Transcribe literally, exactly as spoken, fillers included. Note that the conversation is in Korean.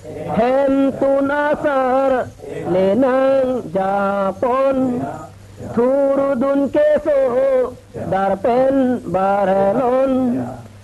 Hentun asar lenang Japon Turudun keso darpen barelon